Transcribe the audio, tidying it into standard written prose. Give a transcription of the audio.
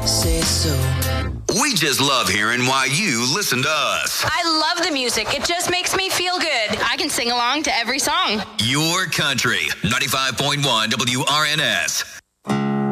say so. We just love hearing why you listen to us. I love the music. It just makes me feel good. I can sing along to every song. Your country, 95.1 WRNS.